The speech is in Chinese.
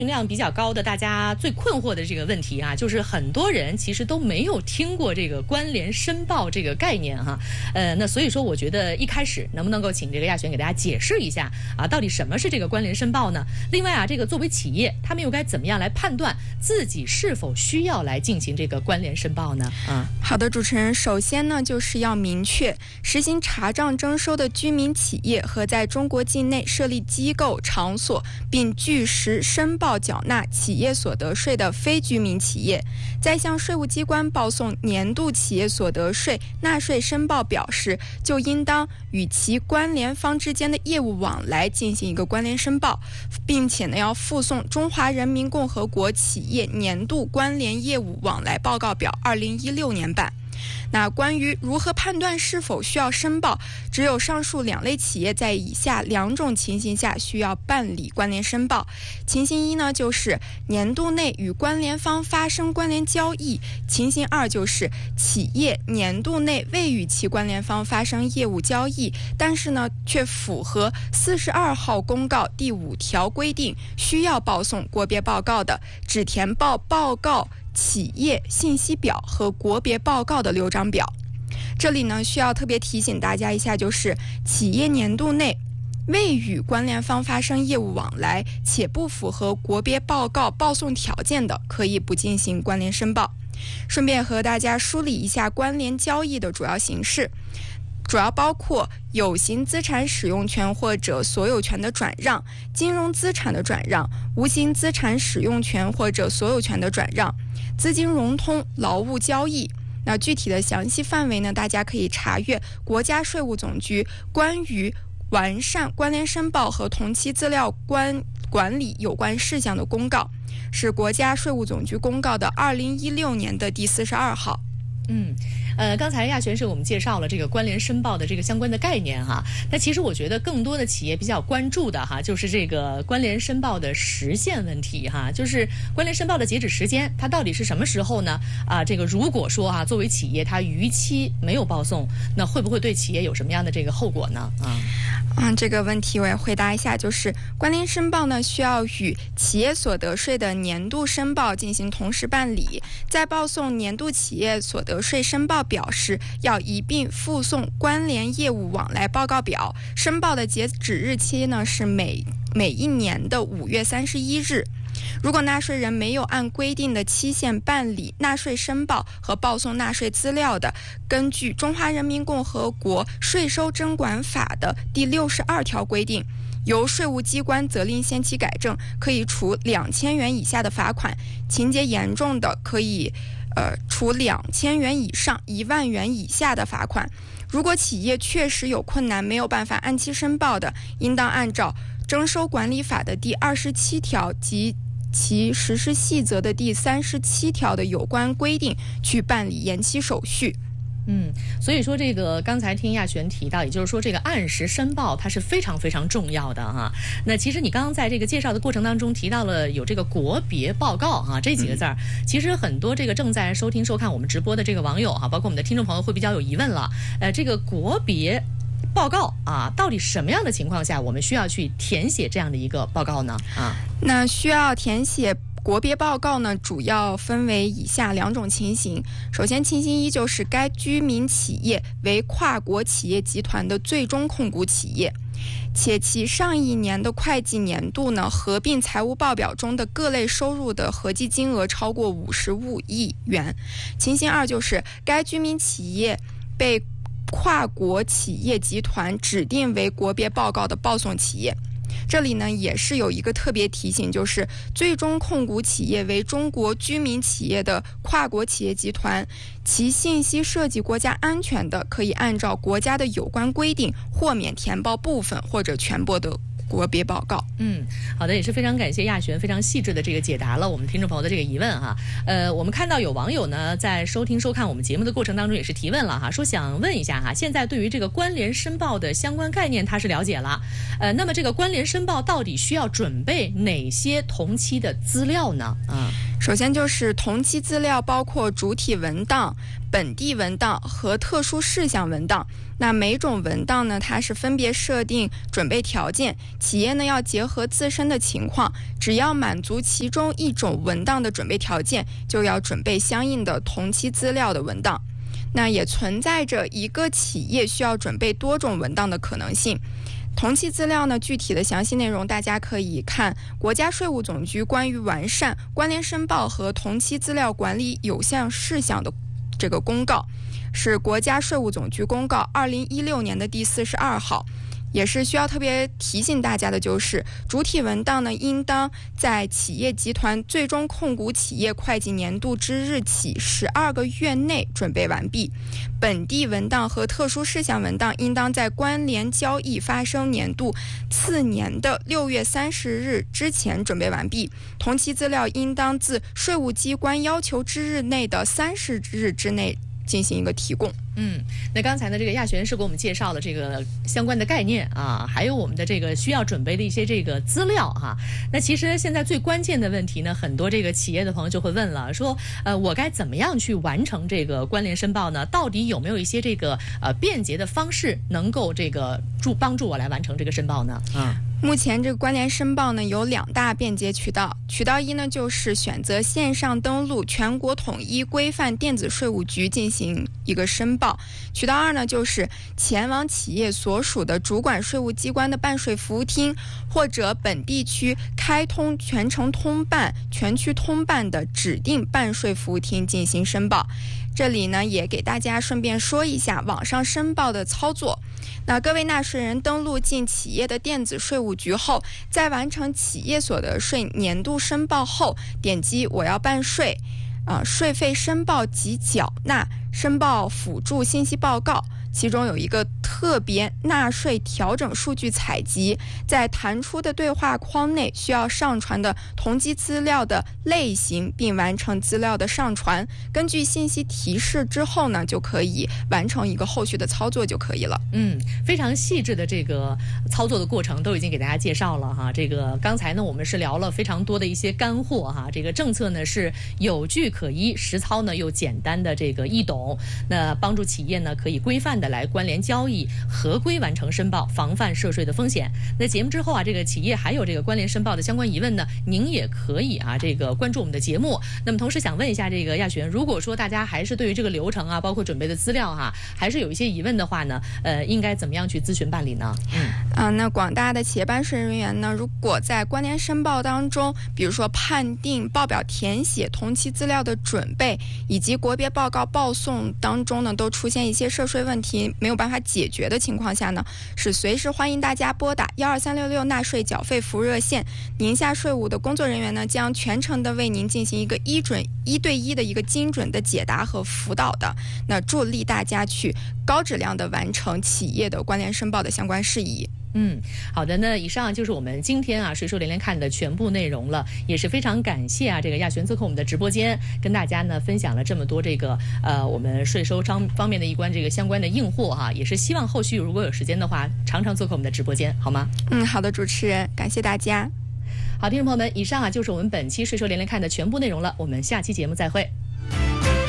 量比较高的，大家最困惑的这个问题啊，就是很多人其实都没有听过这个关联申报这个概念哈。那所以说，我觉得一开始能不能够请这个亚璇给大家解释一下啊，到底什么是这个关联申报呢？另外啊，这个作为企业，他们又该怎么样来判断自己是否需要来进行这个关联申报呢？ 好的，主持人，首先呢，就是要明确实行查账征收的居民企业和在中国境内设立机构场所并据实申报缴纳企业所得税的非居民企业，在向税务机关报送年度企业所得税纳税申报表时，就应当与其关联方之间的业务往来进行一个关联申报，并且呢要附送中华人民共和国企业年度关联业务往来报告表2016年版。那关于如何判断是否需要申报，只有上述两类企业在以下两种情形下需要办理关联申报。情形一呢，就是年度内与关联方发生关联交易；情形二就是企业年度内未与其关联方发生业务交易，但是呢却符合42号公告第5条规定需要报送国别报告的，只填报报告企业信息表和国别报告的6张表。这里呢需要特别提醒大家一下，就是企业年度内未与关联方发生业务往来且不符合国别报告报送条件的，可以不进行关联申报。顺便和大家梳理一下关联交易的主要形式，主要包括有形资产使用权或者所有权的转让、金融资产的转让、无形资产使用权或者所有权的转让、资金融通、劳务交易。那具体的详细范围呢，大家可以查阅国家税务总局关于完善关联申报和同期资料管理有关事项的公告，是国家税务总局公告的2016年的第42号。 刚才亚璇是我们介绍了这个关联申报的这个相关的概念哈。那其实我觉得更多的企业比较关注的哈，就是这个关联申报的时限问题哈，就是关联申报的截止时间，它到底是什么时候呢？这个如果说作为企业它逾期没有报送，那会不会对企业有什么样的这个后果呢？ 这个问题我也回答一下，就是关联申报呢需要与企业所得税的年度申报进行同时办理，在报送年度企业所得税申报表时，要一并附送关联业务往来报告表，申报的截止日期呢是每一年的5月31日。如果纳税人没有按规定的期限办理纳税申报和报送纳税资料的，根据《中华人民共和国税收征管法》的第62条规定，由税务机关责令限期改正，可以处2000元以下的罚款，情节严重的可以处2000元以上1万元以下的罚款。如果企业确实有困难没有办法按期申报的，应当按照征收管理法的第27条及其实施细则的第37条的有关规定去办理延期手续。 所以说这个刚才听亚璇提到，也就是说这个按时申报它是非常非常重要的哈。那其实你刚刚在这个介绍的过程当中提到了有这个国别报告这几个字儿，其实很多这个正在收听收看我们直播的这个网友包括我们的听众朋友会比较有疑问了。这个国别报告到底什么样的情况下我们需要去填写这样的一个报告呢？ 那需要填写国别报告呢，主要分为以下2种情形。首先，情形一就是该居民企业为跨国企业集团的最终控股企业，且其上一年的会计年度呢，合并财务报表中的各类收入的合计金额超过55亿元。情形二就是该居民企业被跨国企业集团指定为国别报告的报送企业。这里呢也是有一个特别提醒，就是最终控股企业为中国居民企业的跨国企业集团，其信息涉及国家安全的，可以按照国家的有关规定豁免填报部分或者全部的国别报告。 好的，也是非常感谢亚璇非常细致的这个解答了我们听众朋友的这个疑问哈。我们看到有网友呢在收听收看我们节目的过程当中也是提问了说想问一下现在对于这个关联申报的相关概念他是了解了，那么这个关联申报到底需要准备哪些同期的资料呢？ 首先就是同期资料包括主体文档、本地文档和特殊事项文档。那每种文档呢，它是分别设定准备条件，企业呢要结合自身的情况，只要满足其中一种文档的准备条件，就要准备相应的同期资料的文档。那也存在着一个企业需要准备多种文档的可能性。同期资料呢，具体的详细内容大家可以看国家税务总局关于完善关联申报和同期资料管理有项事项的这个公告，是国家税务总局公告2016年的第42号。也是需要特别提醒大家的，就是主体文档呢，应当在企业集团最终控股企业会计年度之日起12个月内准备完毕。本地文档和特殊事项文档应当在关联交易发生年度次年的6月30日之前准备完毕。同期资料应当自税务机关要求之日内的30日之内进行一个提供。 那刚才呢，这个亚璇是给我们介绍了这个相关的概念啊，还有我们的这个需要准备的一些这个资料哈。那其实现在最关键的问题呢，很多这个企业的朋友就会问了，说我该怎么样去完成这个关联申报呢？到底有没有一些这个便捷的方式能够这个帮助我来完成这个申报呢？ 目前这个关联申报呢有2大便捷渠道，渠道一呢就是选择线上登录全国统一规范电子税务局进行一个申报，渠道2呢就是前往企业所属的主管税务机关的办税服务厅或者本地区开通全程通办、全区通办的指定办税服务厅进行申报。这里呢也给大家顺便说一下网上申报的操作。那各位纳税人登录进企业的电子税务局后，在完成企业所得税年度申报后，点击我要办税，税费申报及缴纳申报辅助信息报告，其中有一个特别纳税调整数据采集，在弹出的对话框内需要上传的同期资料的类型，并完成资料的上传。根据信息提示之后呢，就可以完成一个后续的操作就可以了。 非常细致的这个操作的过程都已经给大家介绍了哈。这个刚才呢我们是聊了非常多的一些干货哈。这个政策呢是有据可依，实操呢又简单的这个易懂，那帮助企业呢可以规范的来关联交易，合规完成申报，防范涉税的风险。那节目之后啊，这个企业还有这个关联申报的相关疑问呢，您也可以这个关注我们的节目。那么同时想问一下这个亚璇，如果说大家还是对于这个流程包括准备的资料还是有一些疑问的话呢，应该怎么样去咨询办理呢？ 那广大的企业办税人员呢，如果在关联申报当中，比如说判定报表填写、同期资料的准备以及国别报告报送当中呢，都出现一些涉税问题没有办法解决的情况下呢，是随时欢迎大家拨打12366纳税缴费服务热线，宁夏税务的工作人员呢将全程的为您进行一个1对1的一个精准的解答和辅导的，那助力大家去高质量的完成企业的关联申报的相关事宜。 好的，那以上就是我们今天税收连连看的全部内容了，也是非常感谢这个亚璇做客我们的直播间，跟大家呢分享了这么多这个我们税收方面的一关这个相关的硬货也是希望后续如果有时间的话，常常做客我们的直播间，好吗？ 好的，主持人，感谢大家。 好，听众朋友们，以上就是我们本期税收连连看的全部内容了，我们下期节目再会。